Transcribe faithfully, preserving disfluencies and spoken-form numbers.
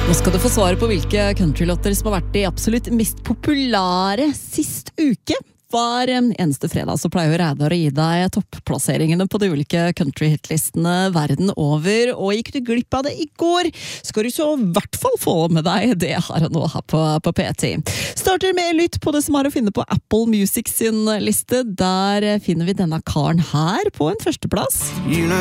Nå skal du få svare på hvilke countrylåter som har vært de absolutt mest populære sist uke. Hver eneste fredag så pleier Reidar å gi deg toppplasseringene på de ulike country-hitlistene verden over, og gikk du glipp av det i går, skal du så i hvert fall få med deg det her og nå her på, på P ti. Starter med lytt på det som er å finne på Apple Music sin liste. Der finner vi denne karen her på en førsteplass. You know